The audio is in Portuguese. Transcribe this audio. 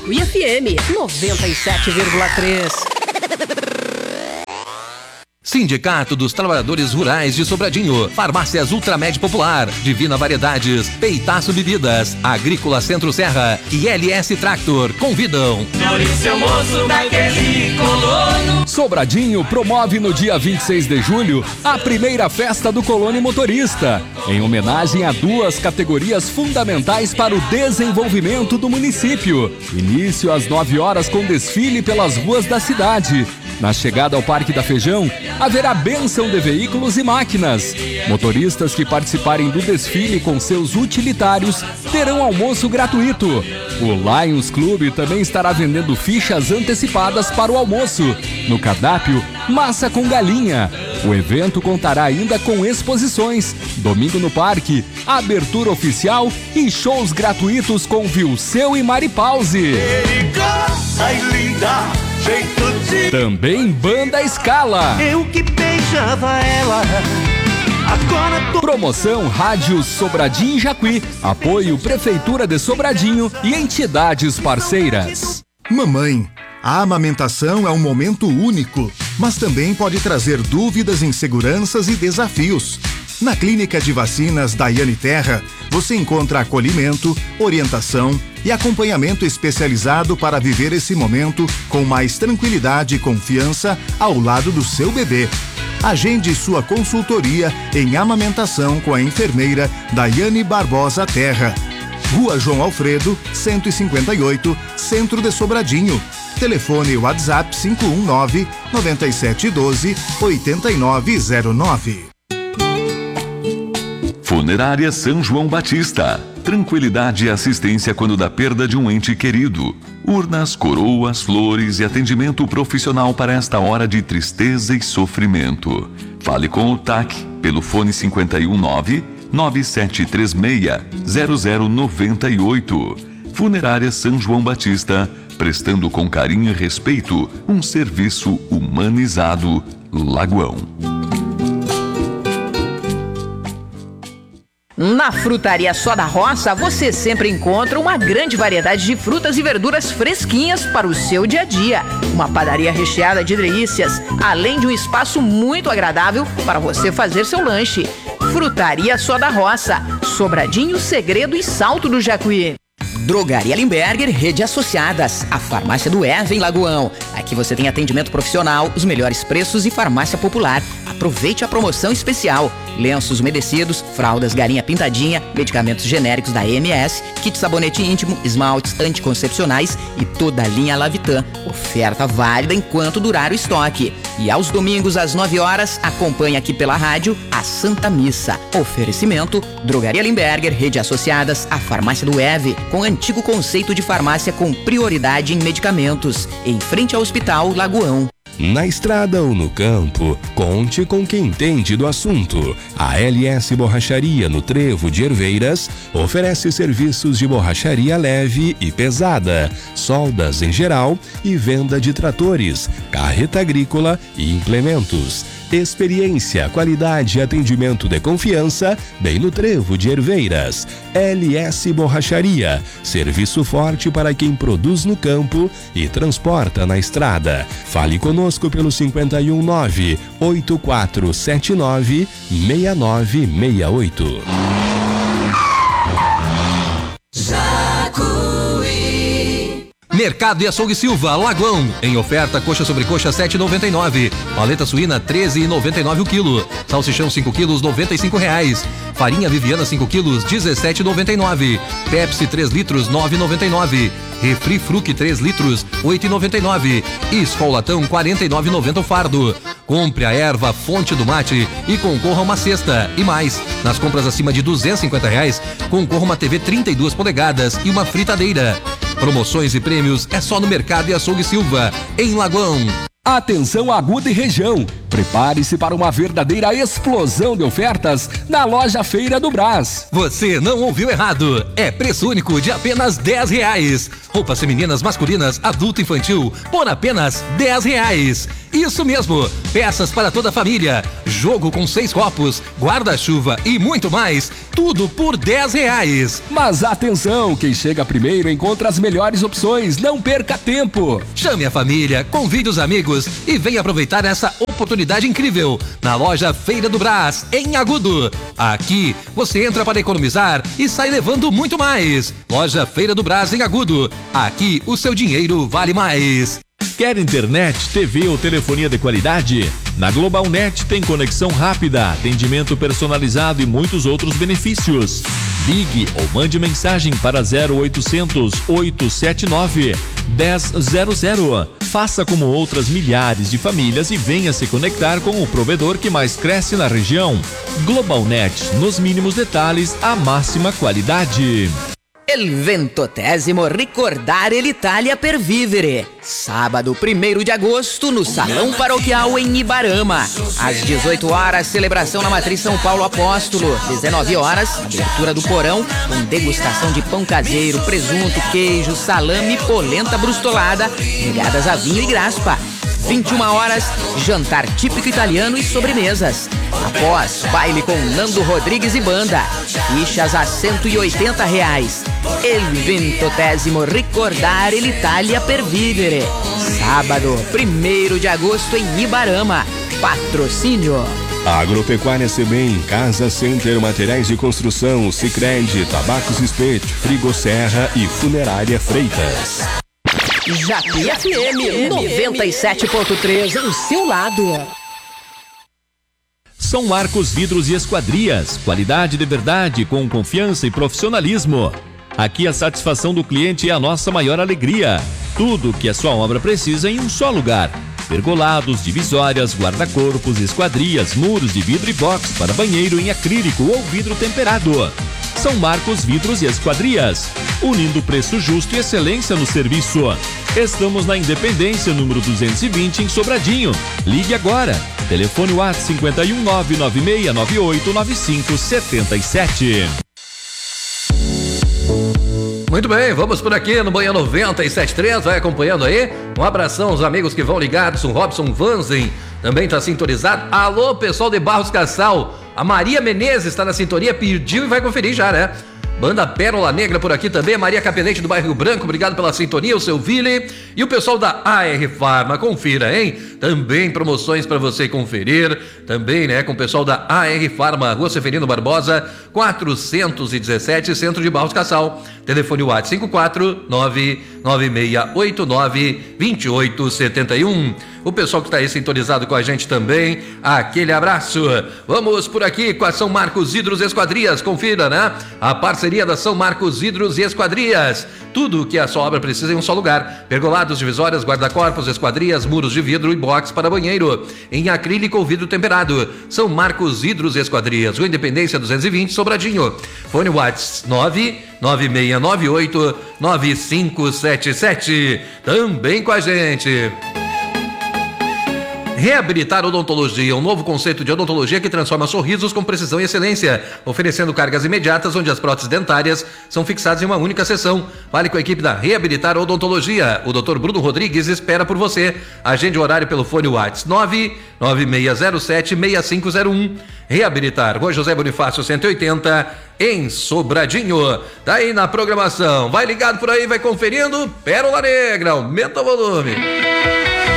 e FM 97,3. Sindicato dos Trabalhadores Rurais de Sobradinho, Farmácias Ultramed Popular, Divina Variedades, Peitaço Bebidas, Agrícola Centro Serra e LS Tractor convidam. Seu moço daquele colono. Sobradinho promove no dia 26 de julho a primeira festa do Colono Motorista, em homenagem a duas categorias fundamentais para o desenvolvimento do município. Início às 9 horas com desfile pelas ruas da cidade. Na chegada ao Parque da Feijão, haverá bênção de veículos e máquinas. Motoristas que participarem do desfile com seus utilitários terão almoço gratuito. O Lions Club também estará vendendo fichas antecipadas para o almoço. No cardápio, massa com galinha. O evento contará ainda com exposições. Domingo no Parque, abertura oficial e shows gratuitos com Vilseu e Mari Pause. Também Banda Scala. Eu que beijava ela. Agora Promoção Rádio Sobradinho Jacuí. Apoio Prefeitura de Sobradinho e entidades parceiras. Mamãe, a amamentação é um momento único, mas também pode trazer dúvidas, inseguranças e desafios. Na Clínica de Vacinas Daiane Terra, você encontra acolhimento, orientação e acompanhamento especializado para viver esse momento com mais tranquilidade e confiança ao lado do seu bebê. Agende sua consultoria em amamentação com a enfermeira Daiane Barbosa Terra. Rua João Alfredo, 158, Centro de Sobradinho. Telefone WhatsApp 519-9712-8909. Funerária São João Batista. Tranquilidade e assistência quando da perda de um ente querido. Urnas, coroas, flores e atendimento profissional para esta hora de tristeza e sofrimento. Fale com o TAC pelo fone 519-9736-0098. Funerária São João Batista, prestando com carinho e respeito um serviço humanizado. Lagoão. Na Frutaria Só da Roça, você sempre encontra uma grande variedade de frutas e verduras fresquinhas para o seu dia a dia. Uma padaria recheada de delícias, além de um espaço muito agradável para você fazer seu lanche. Frutaria Só da Roça, Sobradinho, Segredo e Salto do Jacuí. Drogaria Limberger, Rede Associadas, a farmácia do Erva em Lagoão. Aqui você tem atendimento profissional, os melhores preços e farmácia popular. Aproveite a promoção especial. Lenços umedecidos, fraldas Galinha Pintadinha, medicamentos genéricos da EMS, kit sabonete íntimo, esmaltes anticoncepcionais e toda a linha Lavitan. Oferta válida enquanto durar o estoque. E aos domingos às 9 horas, acompanhe aqui pela rádio a Santa Missa. Oferecimento, Drogaria Limberger, Rede Associadas, a farmácia do EVE, com antigo conceito de farmácia com prioridade em medicamentos, em frente ao Hospital Lagoão. Na estrada ou no campo, conte com quem entende do assunto. A LS Borracharia no Trevo de Herveiras oferece serviços de borracharia leve e pesada, soldas em geral e venda de tratores, carreta agrícola e implementos. Experiência, qualidade e atendimento de confiança, bem no Trevo de Herveiras. LS Borracharia, serviço forte para quem produz no campo e transporta na estrada. Fale conosco pelo 519-8479-6968. Mercado e Açougue Silva, Lagoão. Em oferta, coxa sobre coxa 7,99. Paleta suína 13,99 o quilo. Salsichão 5 quilos, R$95. Farinha Viviana 5 quilos, R$17,99. Pepsi 3 litros, R$9,99. Refri Fruc 3 litros, R$8,99. E Skol Latão, R$49,90 o fardo. Compre a erva Fonte do Mate e concorra a uma cesta. E mais, nas compras acima de R$250, concorra uma TV 32 polegadas e uma fritadeira. Promoções e prêmios é só no Mercado e Açougue Silva, em Lagoão. Atenção Aguda e região. Prepare-se para uma verdadeira explosão de ofertas na loja Feira do Brás. Você não ouviu errado. É preço único de apenas R$10. Roupas femininas, masculinas, adulto e infantil por apenas R$10. Isso mesmo. Peças para toda a família. Jogo com 6 copos, guarda-chuva e muito mais. Tudo por R$10. Mas atenção, quem chega primeiro encontra as melhores opções. Não perca tempo. Chame a família, convide os amigos e venha aproveitar essa oportunidade incrível na loja Feira do Brás, em Agudo. Aqui você entra para economizar e sai levando muito mais. Loja Feira do Brás, em Agudo. Aqui o seu dinheiro vale mais. Quer internet, TV ou telefonia de qualidade? Na GlobalNet tem conexão rápida, atendimento personalizado e muitos outros benefícios. Ligue ou mande mensagem para 0800 879 1000. Faça como outras milhares de famílias e venha se conectar com o provedor que mais cresce na região. GlobalNet, nos mínimos detalhes, a máxima qualidade. El ventotésimo Ricordare l'Italia per Vivere. Sábado 1º de agosto, no Salão Paroquial em Ibarama. Às 18 horas, celebração na Matriz São Paulo Apóstolo. 19 horas, abertura do porão com degustação de pão caseiro, presunto, queijo, salame e polenta brustolada, regadas a vinho e graspa. 21 horas, jantar típico italiano e sobremesas. Após, baile com Nando Rodrigues e banda. Fichas a R$180. El ventotésimo Ricordare l'Italia per Vivere. Sábado, 1º de agosto em Ibarama. Patrocínio Agropecuária Sebem, Casa Center, Materiais de Construção, Sicredi, Tabacos Espete, Frigo Serra e Funerária Freitas. Japi FM 97.3, ao seu lado. São Marcos Vidros e Esquadrias, qualidade de verdade com confiança e profissionalismo. Aqui a satisfação do cliente é a nossa maior alegria. Tudo que a sua obra precisa em um só lugar. Pergolados, divisórias, guarda-corpos, esquadrias, muros de vidro e box para banheiro em acrílico ou vidro temperado. São Marcos Vidros e Esquadrias, unindo preço justo e excelência no serviço. Estamos na Independência, número 220, em Sobradinho. Ligue agora. Telefone WhatsApp 51 99698 9577. Muito bem, vamos por aqui no Manhã 97.3, vai acompanhando aí. Um abração aos amigos que vão ligados, o Robson Vanzen também está sintonizado. Alô, pessoal de Barros Cassal, a Maria Menezes está na sintonia, pediu e vai conferir já, né? Banda Pérola Negra por aqui também, a Maria Capelete do bairro Rio Branco, obrigado pela sintonia, o seu Vili e o pessoal da AR Farma, confira, hein? Também promoções para você conferir, também, né, com o pessoal da AR Farma, Rua Severino Barbosa, 417, Centro de Barros Cassal, telefone WhatsApp 549-9689-2871. O pessoal que está aí sintonizado com a gente também, aquele abraço. Vamos por aqui com a São Marcos Vidros e Esquadrias, confira, né? A parceria da São Marcos Vidros e Esquadrias. Tudo que a sua obra precisa em um só lugar. Pergolados, divisórias, guarda-corpos, esquadrias, muros de vidro e box para banheiro. Em acrílico ou vidro temperado. São Marcos Vidros e Esquadrias. Rua Independência 220, Sobradinho. Fone WhatsApp 99698-9577. Também com a gente. Reabilitar Odontologia, um novo conceito de odontologia que transforma sorrisos com precisão e excelência, oferecendo cargas imediatas onde as próteses dentárias são fixadas em uma única sessão. Fale com a equipe da Reabilitar Odontologia. O Dr. Bruno Rodrigues espera por você. Agende o horário pelo fone WhatsApp 99607-6501. Reabilitar, Rua José Bonifácio 180, em Sobradinho. Tá aí na programação. Vai ligado por aí, vai conferindo. Pérola Negra, aumenta o volume.